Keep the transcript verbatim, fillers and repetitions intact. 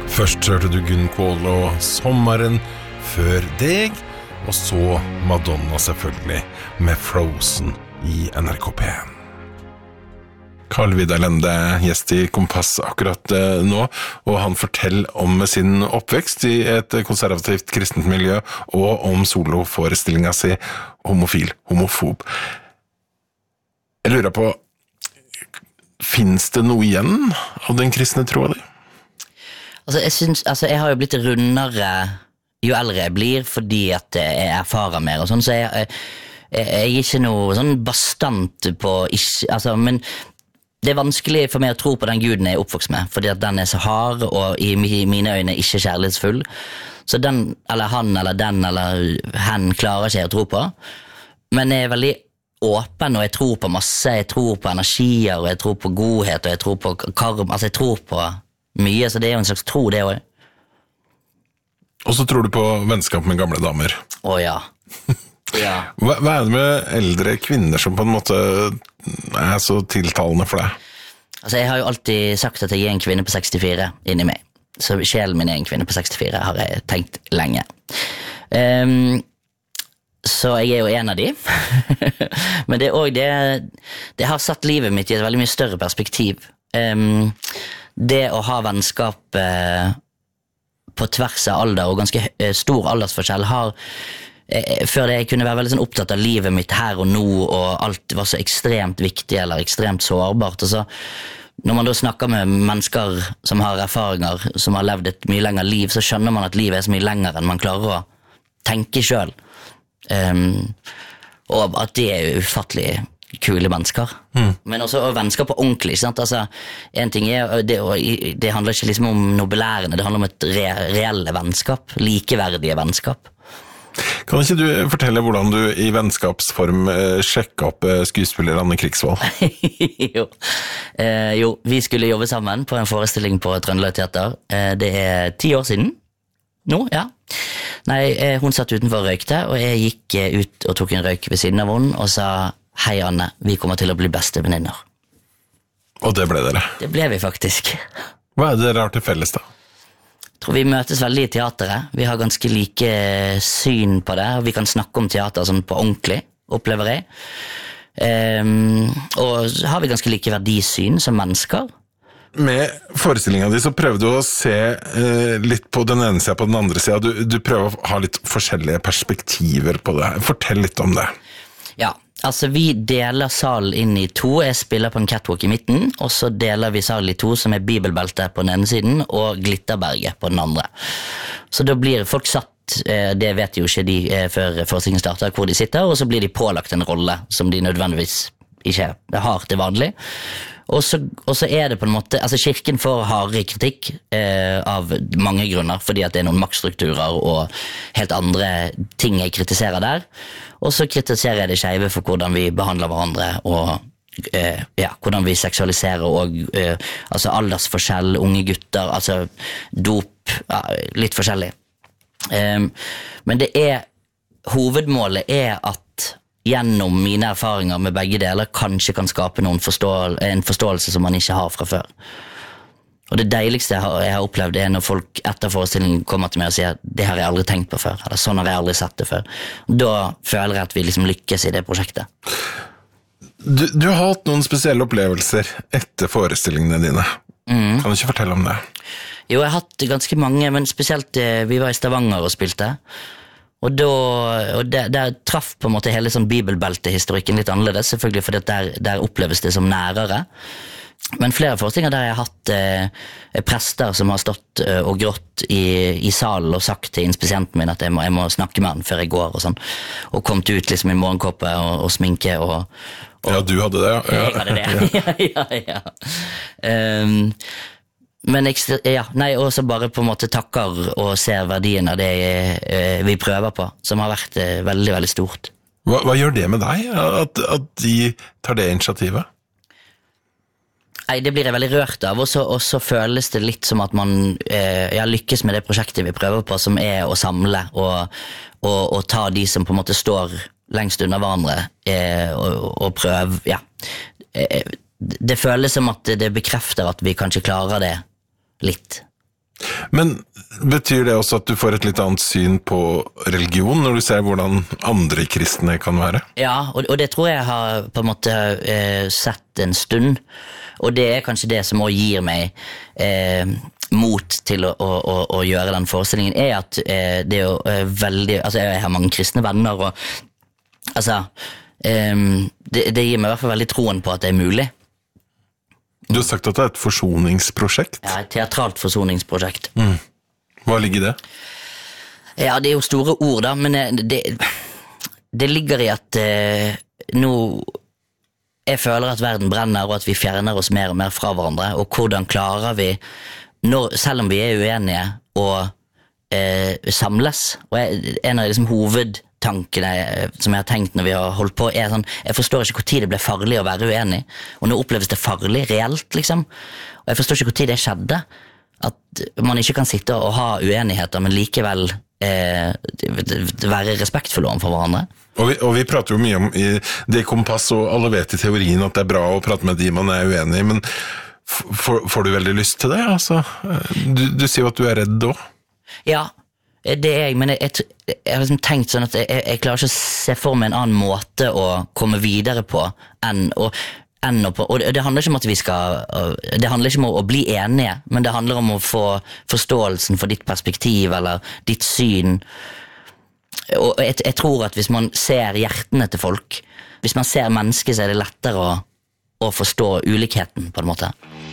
Først hørte du Gunn Kål og Sommeren før deg, og så Madonna selvfølgelig med Frozen i N R K P en. Carl Vidar Lende er gjest i Kompass akkurat nå, og han forteller om sin oppvekst i et konservativt kristent miljø, og om soloforestillingen si Homofil, homofob. Jeg lurer på, finnes det noe igjen av den kristne troen din? Altså, jeg synes, altså, jeg har jo blitt rundere jo eldre jeg blir, fordi at jeg erfarer mer og sånn, så jeg, jeg, jeg er ikke noe sånn bastant på, ikke, altså, men det er vanskelig for meg å tro på den guden jeg er oppvokst med, fordi at den er så hard, og i mine øyne ikke kjærlighetsfull, så den, eller han, eller den, eller hen klarer ikke jeg å tro på, men jeg er veldig åpen, og jeg tror på masse, jeg tror på energier, og jeg tror på godhet, og jeg tror på karma, altså jeg tror på mye, så det er jo en slags tro det også. Og så tror du på vennskap med gamle damer. Å ja. ja. Hva, hva er det med eldre kvinner som på en måte er så tiltalende for deg? Altså jeg har jo alltid sagt at jeg er en kvinne på sekstifire inni meg. Så sjelen min er en kvinne på sekstifire, har jeg tenkt lenge. Um, så jeg er jo en av de. Men det er også det, det har satt livet mitt i et veldig mye større perspektiv. Um, det å ha vennskap uh, på tvers av alder og ganske uh, stor aldersforskjell har uh, før det jeg kunne være veldig sånn opptatt av livet mitt her og nå, og alt var så ekstremt viktig eller ekstremt sårbart, og så når man da snakker med mennesker som har erfaringer, som har levd et mye lenger liv, så skjønner man at livet er så mye lenger enn man klarer å tenke selv. Um, og at de er ufattelig kule mennesker. Mm. Men også vennskap på ordentlig, ikke sant? Altså, en ting er, det, det handler ikke liksom om nobelærene, det handler om et re, reelle vennskap, likeverdige vennskap. Kan ikke du fortelle hvordan du i vennskapsform eh, sjekket opp eh, skuespiller Anne Krigsvold? jo. Eh, jo, vi skulle jobbe sammen på en forestilling på Trøndelag Teater. Eh, det er ti år siden. Nå, ja. Nei, eh, hun satt utenfor og røykte, og jeg gikk eh, ut og tok en røyk ved siden av henne, og sa, hei Anne, vi kommer til å bli beste venninner. Og det ble dere? Det ble vi faktisk. Hva er det dere har til felles da? Jeg tror vi møtes veldig i teateret. Vi har ganske like syn på det, og vi kan snakke om teater sånn på ordentlig, opplever jeg. Um, og så har vi ganske like verdisyn som mennesker. Med forestillingen din så prøver du å se eh, litt på den ene siden på den andre siden. Du, du prøver å ha litt forskjellige perspektiver på det. Fortell litt om det. Ja, altså vi deler salen inn i to. Jeg spiller på en catwalk i midten, og så deler vi salen i to, som er Bibelbeltet på den ene siden, og Glitterberget på den andre. Så da blir folk satt, det vet jo ikke de før forestillingen starter, hvor de sitter, og så blir de pålagt en rolle som de nødvendigvis ikke har til vanlig. Og så, og så er det på en måte, altså kirken får hardere kritikk eh, av mange grunner, fordi at det er noen maktstrukturer og helt andre ting jeg kritiserer der. Og så kritiserer jeg det skeive for hvordan vi behandler hverandre, og eh, ja, hvordan vi seksualiserer, og eh, altså aldersforskjell, unge gutter, altså dop, ja, litt forskjellig. Um, men det er, hovedmålet er at gjennom mine erfaringer med begge deler kanskje kan skape noen forståel- en forståelse som man ikke har fra før. Og det deiligste jeg har, jeg har opplevd er når folk etter forestillingen kommer til meg og sier det har jeg aldri tenkt på før, eller sånn har jeg aldri sett det før. Da føler jeg at vi liksom lykkes i det prosjektet. Du, du har hatt noen spesielle opplevelser etter forestillingene dine. Mm. Kan du ikke fortelle om det? Jo, jeg har hatt ganske mange, men spesielt vi var i Stavanger og spilte. Og, da, og der, der traff på en måte hele sånn bibelbeltehistorikken litt annerledes, selvfølgelig fordi der, der oppleves det som nærere. Men flere forestillinger der jeg har hatt eh, prester som har stått eh, og grått i, i salen og sagt til inspisienten min at jeg må, jeg må snakke med han før jeg går og sånn. Og kommet ut liksom i morgenkåpe og, og sminke og, og... Ja, du hadde det, ja. Jeg hadde det, ja, ja, ja. Um, Men ekstra, ja, nei, også bare på en måte takker og ser verdien av det eh, vi prøver på, som har vært eh, veldig, veldig stort. Hva, hva gjør det med deg, at, at de tar det initiativet? Nei, det blir jeg veldig rørt av, og så, og så føles det litt som at man eh, ja, lykkes med det prosjektet vi prøver på, som er å samle og, og, og ta de som på en måte står lengst under hverandre, eh, og, og prøve, ja. Eh, det føles som at det bekrefter at vi kanskje klarer det litt. Men betyr det også at du får et litt annet syn på religion, når du ser hvordan andre kristne kan være? Ja, og, og det tror jeg har på en måte eh, sett en stund, og det er kanskje det som også gir meg eh, mot til å, å, å, å gjøre den forestillingen, er at eh, det er jo eh, veldig, altså jeg har mange kristne venner, og altså, eh, det, det gir meg i hvert fall veldig troen på at det er mulig. Du har sagt at det er et forsoningsprosjekt? Ja, et teatralt forsoningsprosjekt. Mm. Hva ligger i det? Ja, det er jo store ord da, men det, det ligger i at eh, nå jeg føler at verden brenner, og at vi fjerner oss mer og mer fra hverandre, og hvordan klarer vi, når, selv om vi er uenige, å eh, samles? Og jeg, en av liksom, hovedtankene som jeg har tenkt når vi har holdt på, er sånn, jeg forstår ikke hvor tid det ble farlig å være uenig, og nå oppleves det farlig, reelt, liksom. Og jeg forstår ikke hvor tid det skjedde, at man ikke kan sitte og ha uenigheter, men likevel eh, være respektfulle for hverandre. Og vi, og vi prater jo mye om i det kompass, og alle vet i teorien at det er bra å prate med de man er uenig i, men får, får du veldig lyst til det? Altså, du, du sier jo at du er redd da. Ja, det er jeg, men jeg, jeg, jeg har liksom tenkt sånn at jeg, jeg klarer ikke å se for meg en annen måte å komme videre på enn å, enn å på, og det handler ikke om at vi skal, det handler ikke om å bli enige, men det handler om å få forståelsen for ditt perspektiv eller ditt syn. Og jeg, jeg tror at hvis man ser hjertene til folk, hvis man ser mennesket, så er det lettere å, å forstå ulikheten på en måte.